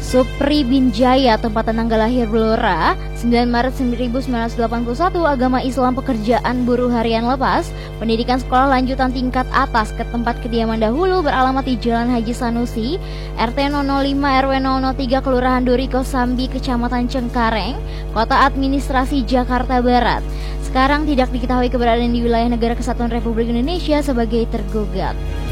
Supri Binjaya, tempat tanggal lahir Blora, 9 Maret 1981, agama Islam, pekerjaan buruh harian lepas, pendidikan sekolah lanjutan tingkat atas, ke tempat kediaman dahulu beralamat di Jalan Haji Sanusi, RT 005 RW 003, Kelurahan Duri Kosambi, Kecamatan Cengkareng, Kota Administrasi Jakarta Barat. Sekarang tidak diketahui keberadaan di wilayah Negara Kesatuan Republik Indonesia sebagai tergugat.